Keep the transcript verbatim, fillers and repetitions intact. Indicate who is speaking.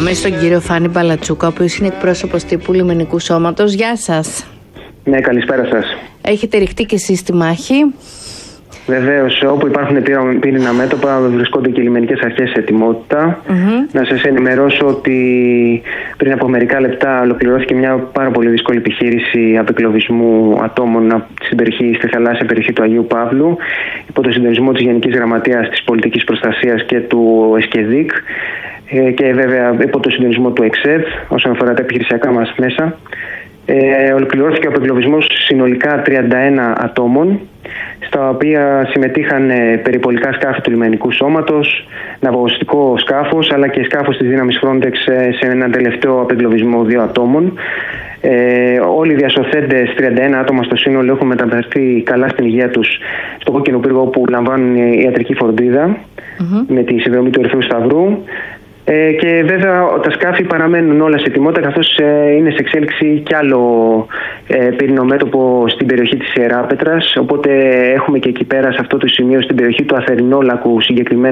Speaker 1: Πάμε στον κύριο Φάνη Μπαλατσούκα, ο οποίος είναι εκπρόσωπος τύπου Λιμενικού Σώματος. Γεια σας.
Speaker 2: Ναι, καλησπέρα σας.
Speaker 1: Έχετε ρηχτεί και εσείς στη μάχη?
Speaker 2: Βεβαίως, όπου υπάρχουν πύρινα μέτωπα, βρισκόνται και οι λιμενικές αρχές σε ετοιμότητα. Mm-hmm. Να σας ενημερώσω ότι πριν από μερικά λεπτά ολοκληρώθηκε μια πάρα πολύ δύσκολη επιχείρηση απεκλωβισμού ατόμων στην περιοχή, στη θαλάσσια περιοχή του Αγίου Παύλου, υπό το συντονισμό της Γενικής Γραμματείας της Πολιτικής Προστασίας και του ΕΣΚΕΔΙΚ και βέβαια υπό το συντονισμό του ΕΞΕΔ όσον αφορά τα επιχειρησιακά μας μέσα. Ε, ολοκληρώθηκε ο απεγκλωβισμός συνολικά τριάντα ένα ατόμων, στα οποία συμμετείχαν ε, περιπολικά σκάφη του Λιμενικού Σώματος, ναυαγωστικό σκάφος, αλλά και σκάφος της δύναμης Frontex ε, σε έναν τελευταίο απεγκλωβισμό δύο ατόμων. Ε, όλοι οι διασωθέντες, τριάντα ένα άτομα στο σύνολο, έχουν μεταφερθεί καλά στην υγεία τους στο Κόκκινο Πύργο, όπου λαμβάνουν ιατρική φροντίδα mm-hmm. με τη συνδρομή του Ερυθρού Σταυρού. Ε, και βέβαια τα σκάφη παραμένουν όλα σε ετοιμότητα, καθώς ε, είναι σε εξέλιξη κι άλλο ε, πύρινο μέτωπο στην περιοχή της Ιεράπετρας. Οπότε έχουμε και εκεί πέρα, σε αυτό το σημείο, στην περιοχή του Αθερινόλακου συγκεκριμένα,